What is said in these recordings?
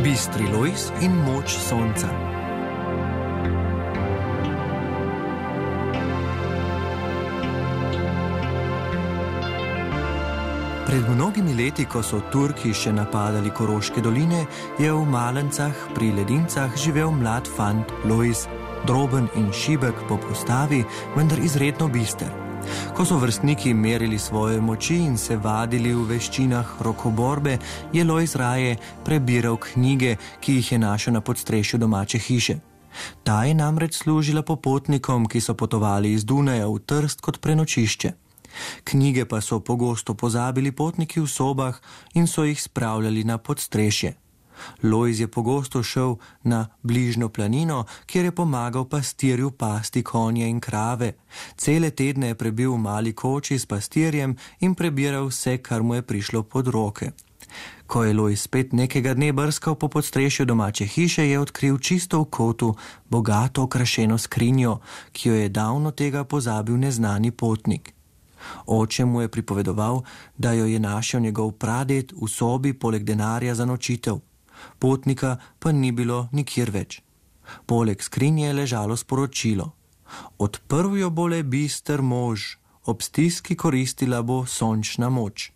Bistri Lojz in moč sonca. Pred mnogimi leti, ko so Turki še napadali Koroške doline, je v Malencah pri Ledincah živel mlad fant Lojz, droben in šibek po postavi, vendar izredno bister. Ko so vrstniki merili svoje moči in se vadili v veščinah rokoborbe, je Lojz raje prebiral knjige, ki jih je našel na podstrešju domače hiše. Ta je namreč služila popotnikom, ki so potovali iz Dunaja v Trst kot prenočišče. Knjige pa so pogosto pozabili potniki v sobah in so jih spravljali na podstrešje. Lojz je pogosto šel na bližnjo planino, kjer je pomagal pastirju pasti konje in krave. Cele tedne je prebil v mali koči s pastirjem in prebiral vse, kar mu je prišlo pod roke. Ko je Lojz spet nekega dne brskal po podstrešju domače hiše, je odkril čisto v kotu bogato okrašeno skrinjo, ki jo je davno tega pozabil neznani potnik. Oče mu je pripovedoval, da jo je našel njegov praded v sobi poleg denarja za nočitev. Potnika pa ni bilo nikjer več. Poleg skrinje je ležalo sporočilo: odprl jo bo le bister mož, ob stiski koristila bo sončna moč.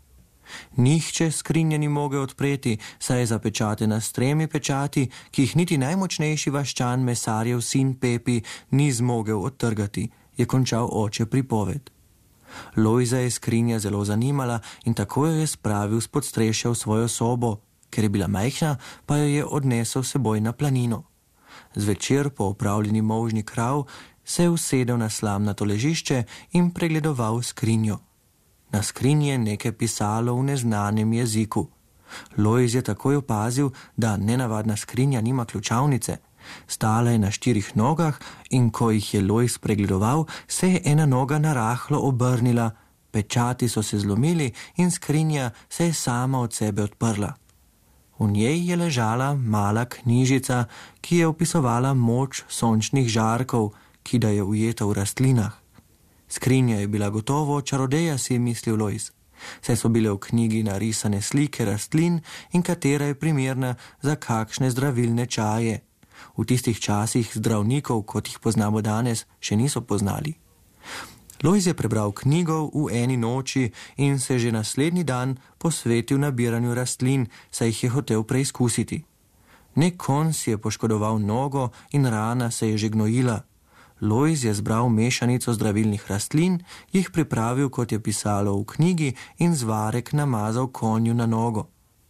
Nihče skrinje ni mogel odpreti, saj je zapečatena s 3 pečati, ki jih niti najmočnejši vaščan mesarjev sin Pepi ni zmogel odtrgati, je končal oče pripoved. Lojza je skrinja zelo zanimala in tako jo je spravil s podstrešja v svojo sobo. Ker je bila majhna, pa jo je odnesel seboj na planino. Zvečer po opravljeni molžni krav se je usedel na slamnato ležišče in pregledoval skrinjo. Na skrinji je nekaj pisalo v neznanem jeziku. Lojz je takoj opazil, da nenavadna skrinja nima ključavnice. Stala je na 4 nogah in ko jih je Lojz pregledoval, se je ena noga narahlo obrnila, pečati so se zlomili in skrinja se je sama od sebe odprla. V njej je ležala mala knjižica, ki je opisovala moč sončnih žarkov, ki da je ujeta v rastlinah. Skrinja je bila gotovo čarodeja, si je mislil Lojz. Saj so bile v knjigi narisane slike rastlin in katera je primerna za kakšne zdravilne čaje. V tistih časih zdravnikov, kot jih poznamo danes, še niso poznali. Lojz je prebral knjigo v eni noči in se že naslednji dan posvetil nabiranju rastlin, saj jih je hotel preizkusiti. Nek konj si je poškodoval nogo in rana se je že gnojila. Lojz je zbral mešanico zdravilnih rastlin, jih pripravil, kot je pisalo v knjigi, in zvarek namazal konju na nogo.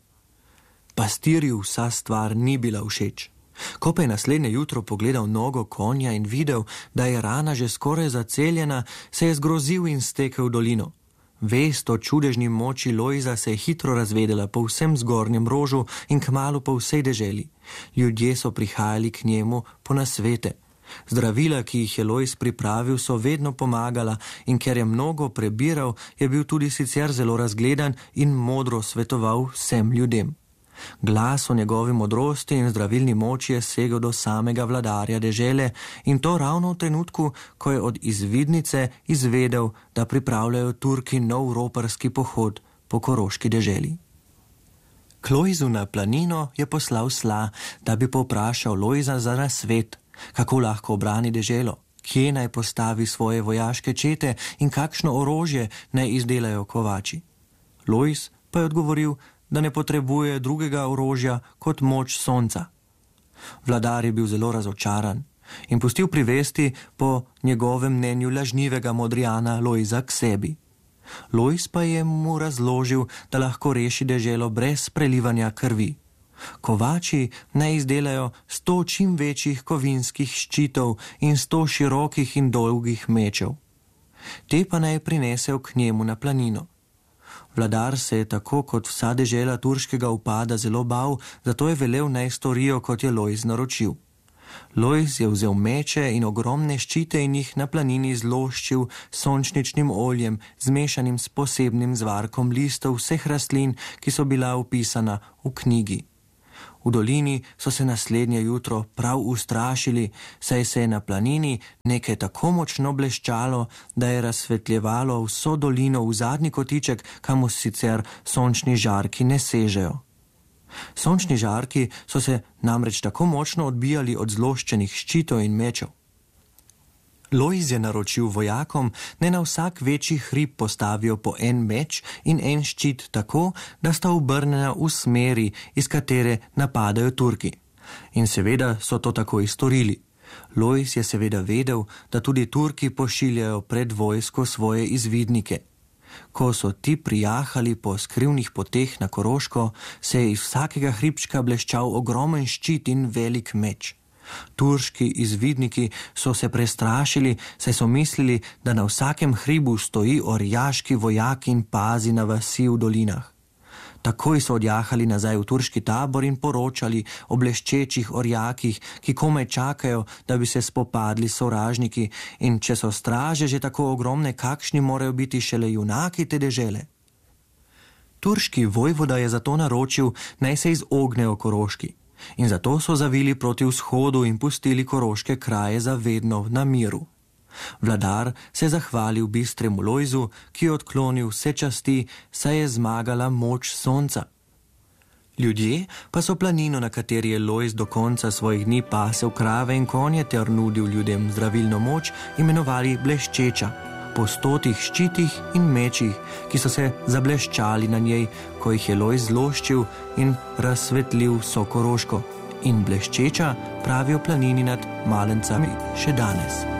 Pastirju vsa stvar ni bila všeč. Ko pa je naslednje jutro pogledal nogo konja in videl, da je rana že skoraj zaceljena, se je zgrozil in stekel v dolino. Vest o čudežni moči Lojza se je hitro razvedela po vsem zgornjem rožu in kmalu po vsej deželi. Ljudje so prihajali k njemu po nasvete. Zdravila, ki jih je Lojz pripravil, so vedno pomagala in ker je mnogo prebiral, je bil tudi sicer zelo razgledan in modro svetoval vsem ljudem. Glas o njegovi modrosti in zdravilni moči je segel do samega vladarja dežele in to ravno v trenutku, ko je od izvidnice izvedel, da pripravljajo Turki nov roparski pohod po Koroški deželi. K Lojzu na planino je poslal sla, da bi povprašal Lojza za nasvet, kako lahko obrani deželo, kje naj postavi svoje vojaške čete in kakšno orožje naj izdelajo kovači. Lojz pa je odgovoril, da ne potrebuje drugega orožja kot moč sonca. Vladar je bil zelo razočaran in pustil privesti po njegovem mnenju lažnivega modrijana Lojza k sebi. Lojz pa je mu razložil, da lahko reši deželo brez prelivanja krvi. Kovači naj izdelajo 100 čim večjih kovinskih ščitov in 100 širokih in dolgih mečev. Te pa naj prinesel k njemu na planino. Vladar se je tako kot vsa dežela turškega upada zelo bal, zato je velel naj storijo, kot je Lojz naročil. Lojz je vzel meče in ogromne ščite in jih na planini zloščil s sončničnim oljem, zmešanim s posebnim zvarkom listov vseh rastlin, ki so bila vpisana v knjigi. V dolini so se naslednje jutro prav ustrašili, saj se je na planini nekaj tako močno bleščalo, da je razsvetljevalo vso dolino v zadnji kotiček, kamor sicer sončni žarki ne sežejo. Sončni žarki so se namreč tako močno odbijali od zloščenih ščitov in mečev. Lojz je naročil vojakom, naj na vsak večji hrib postavijo po en meč in en ščit tako, da sta obrnjena v smeri, iz katere napadajo Turki. In seveda so to tako storili. Lojz je seveda vedel, da tudi Turki pošiljajo pred vojsko svoje izvidnike. Ko so ti prijahali po skrivnih poteh na Koroško, se je iz vsakega hribčka bleščal ogromen ščit in velik meč. Turški izvidniki so se prestrašili, saj so mislili, da na vsakem hribu stoji orjaški vojak in pazi na vasi v dolinah. Takoj so odjahali nazaj v turški tabor in poročali o bleščečih orjakih, ki komaj čakajo, da bi se spopadli s sovražniki, in če so straže že tako ogromne, kakšni morajo biti šele junaki te dežele. Turški vojvoda je zato naročil, naj se izognejo Koroški, in zato so zavili proti vzhodu in pustili koroške kraje za vedno na miru. Vladar se je zahvalil bistremu Lojzu, ki je odklonil vse časti, saj je zmagala moč sonca. Ljudje pa so planino, na kateri je Lojz do konca svojih dni pasel krave in konje ter nudil ljudem zdravilno moč, imenovali Bleščeča, po 100 ščitih in mečih, ki so se zableščali na njej, ko jih je Lojz zloščil in razsvetlil vso Koroško. In Bleščeča pravijo planini nad Malencami še danes.